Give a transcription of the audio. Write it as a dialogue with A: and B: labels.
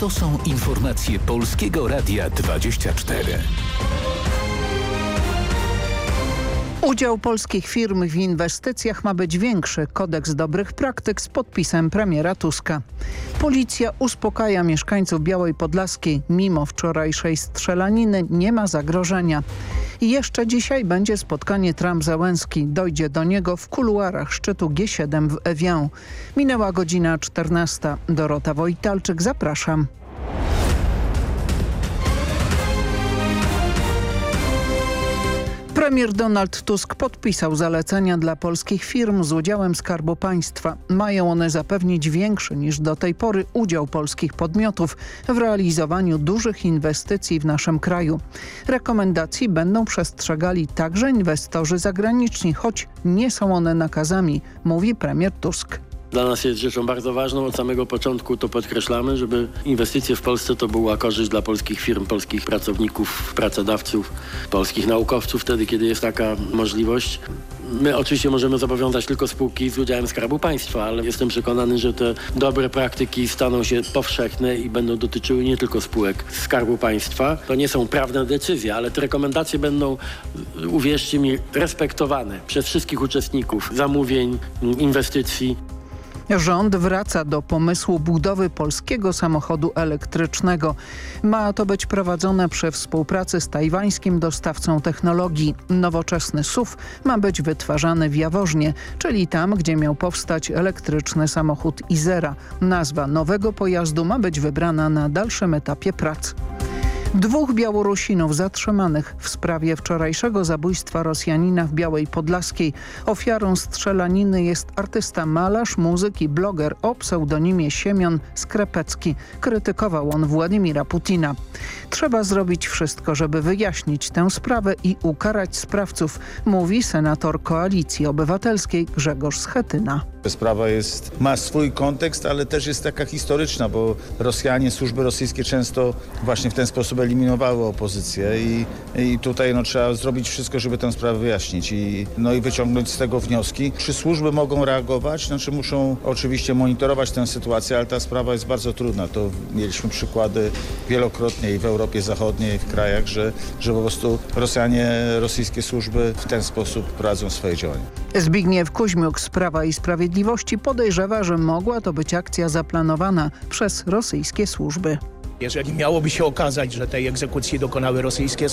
A: To są informacje Polskiego Radia 24.
B: Udział polskich firm w inwestycjach ma być większy. Kodeks dobrych praktyk z podpisem premiera Tuska. Policja uspokaja mieszkańców Białej Podlaskiej. Mimo wczorajszej strzelaniny nie ma zagrożenia. I jeszcze dzisiaj będzie spotkanie Trump-Zełenski. Dojdzie do niego w kuluarach szczytu G7 w Evian. Minęła godzina 14. Dorota Wojtalczyk, zapraszam. Premier Donald Tusk podpisał zalecenia dla polskich firm z udziałem Skarbu Państwa. Mają one zapewnić większy niż do tej pory udział polskich podmiotów w realizowaniu dużych inwestycji w naszym kraju. Rekomendacji będą przestrzegali także inwestorzy zagraniczni, choć nie są one nakazami, mówi premier Tusk.
C: Dla nas jest rzeczą bardzo ważną, od samego początku to podkreślamy, żeby inwestycje w Polsce to była korzyść dla polskich firm, polskich pracowników, pracodawców, polskich naukowców wtedy, kiedy jest taka możliwość. My oczywiście możemy zobowiązać tylko spółki z udziałem Skarbu Państwa, ale jestem przekonany, że te dobre praktyki staną się powszechne i będą dotyczyły nie tylko spółek Skarbu Państwa. To nie są prawne decyzje, ale te rekomendacje będą, uwierzcie mi, respektowane przez wszystkich uczestników zamówień, inwestycji.
B: Rząd wraca do pomysłu budowy polskiego samochodu elektrycznego. Ma to być prowadzone przy współpracy z tajwańskim dostawcą technologii. Nowoczesny SUV ma być wytwarzany w Jaworznie, czyli tam, gdzie miał powstać elektryczny samochód Izera. Nazwa nowego pojazdu ma być wybrana na dalszym etapie prac. 2 Białorusinów zatrzymanych w sprawie wczorajszego zabójstwa Rosjanina w Białej Podlaskiej. Ofiarą strzelaniny jest artysta, malarz, muzyk i bloger o pseudonimie Siemion Skrepecki. Krytykował on Władimira Putina. Trzeba zrobić wszystko, żeby wyjaśnić tę sprawę i ukarać sprawców, mówi senator Koalicji Obywatelskiej Grzegorz Schetyna.
D: Sprawa ma swój kontekst, ale też jest taka historyczna, bo Rosjanie, służby rosyjskie często właśnie w ten sposób eliminowały opozycję i tutaj trzeba zrobić wszystko, żeby tę sprawę wyjaśnić i wyciągnąć z tego wnioski. Czy służby mogą reagować? Muszą oczywiście monitorować tę sytuację, ale ta sprawa jest bardzo trudna. To mieliśmy przykłady wielokrotnie i w Europie Zachodniej, w krajach, że po prostu rosyjskie służby w ten sposób prowadzą swoje działania.
B: Zbigniew Kuźmiuk z Prawa i Sprawiedliwości podejrzewa, że mogła to być akcja zaplanowana przez rosyjskie służby.
E: Jeżeli miałoby się okazać, że tej egzekucji dokonały rosyjskie